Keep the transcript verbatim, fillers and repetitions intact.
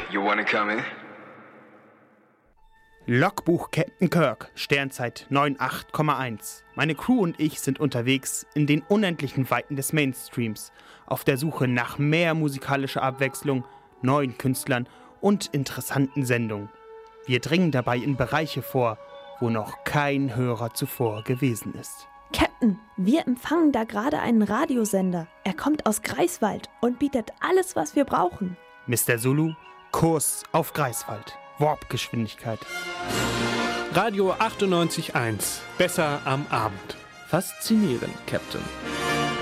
You wanna come in? Logbuch Captain Kirk, Sternzeit neun acht Komma eins. Meine Crew und ich sind unterwegs in den unendlichen Weiten des Mainstreams, auf der Suche nach mehr musikalischer Abwechslung, neuen Künstlern und interessanten Sendungen. Wir dringen dabei in Bereiche vor, wo noch kein Hörer zuvor gewesen ist. Captain, wir empfangen da gerade einen Radiosender. Er kommt aus Greifswald und bietet alles, was wir brauchen. Mister Zulu, Kurs auf Greifswald. Warpgeschwindigkeit. Radio achtundneunzig Komma eins. Besser am Abend. Faszinierend, Captain.